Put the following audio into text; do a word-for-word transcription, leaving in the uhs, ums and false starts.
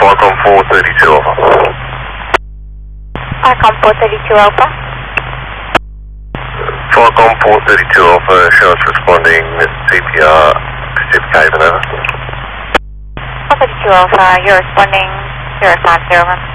Falcon four thirty-two Alpha. Falcon four thirty-two Alpha. Falcon four thirty-two Alpha, show us responding C P R, Pacific Haven, over. four thirty-two Alpha, you're responding zero five zero one.